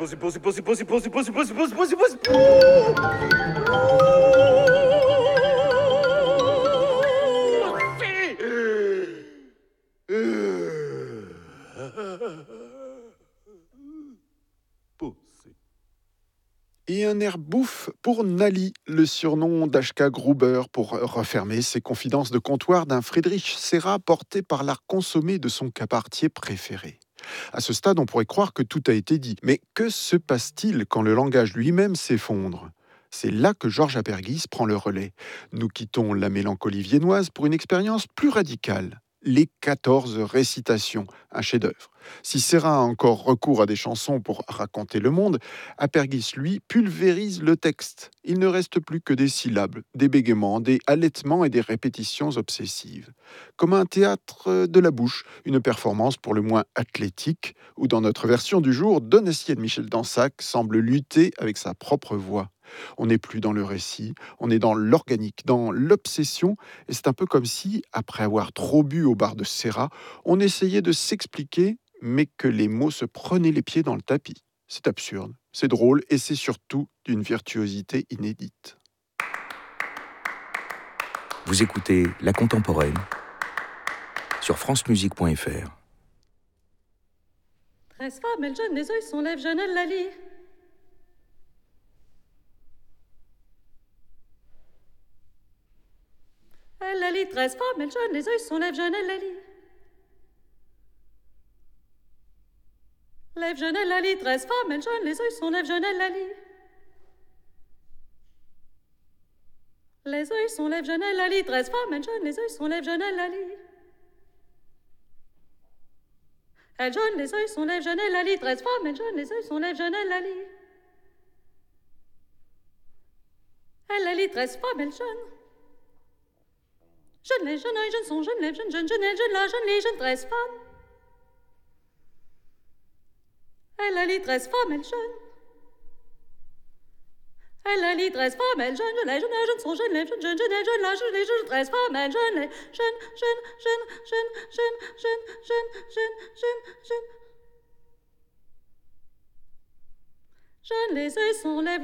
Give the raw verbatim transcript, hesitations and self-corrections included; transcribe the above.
pussy, pussy, pussy, pussy, pussy, pussy, pussy, pussy, pussy, pussy, pussy. Et un air bouffe pour Nali, le surnom d'H K Gruber, pour refermer ses confidences de comptoir d'un Friedrich Serra porté par l'art consommé de son cabaretier préféré. À ce stade, on pourrait croire que tout a été dit. Mais que se passe-t-il quand le langage lui-même s'effondre ? C'est là que Georges Apergis prend le relais. Nous quittons la mélancolie viennoise pour une expérience plus radicale. Les quatorze récitations, un chef-d'œuvre. Si Serra a encore recours à des chansons pour raconter le monde, Apergis, lui, pulvérise le texte. Il ne reste plus que des syllabes, des bégaiements, des halètements et des répétitions obsessives. Comme un théâtre de la bouche, une performance pour le moins athlétique, où dans notre version du jour, Donatier de Michel Dansac semble lutter avec sa propre voix. On n'est plus dans le récit, on est dans l'organique, dans l'obsession, et c'est un peu comme si, après avoir trop bu au bar de Serra, on essayait de s'expliquer, mais que les mots se prenaient les pieds dans le tapis. C'est absurde, c'est drôle, et c'est surtout d'une virtuosité inédite. Vous écoutez La Contemporaine sur francemusique point f r. Treize femmes, elles jeûnent, les œils sont lèvres, jeûnent, elles la lit. Elle la lit, treize femmes, elles jeûnent, les œils sont lèvres, jeûnent, elle la lit. Lèvres, jeûnent, elle la lit, treize femmes, elles jeûnent, les œils sont lèvres, jeûnent, elle la lit. Les œils sont lèvres, jeûnent, elle la lit, treize femmes, elles jeûnent, les œils sont lèvres, jeûnent, elle la lit. Elle jeûne, les œils sont lèvres, jeûnent, elle la lit, treize femmes, elles jeûnent, les œils sont lèvres, jeûnent, elle la lit. Elle la lit, treize femmes, elles jeûnent. Jeûnent, les jeunes, les jeunes sont jeunes, les jeunes, jeunes, jeunes, elles jeûnent, la jeûne, les jeunes, treize femmes. Elle la lit, treize femmes, elles jeûnent. Elle la lit, treize femmes, elles jeûnent, les jeunes, les jeunes sont jeunes, les jeunes, jeunes, jeunes, elles jeûnent, la jeûne, les jeunes, treize femmes, elles jeûnent, les jeunes, jeunes, jeunes, jeunes, jeunes, jeunes, jeunes, jeunes, jeunes, jeunes. Jeunes, les œils sont lèvres.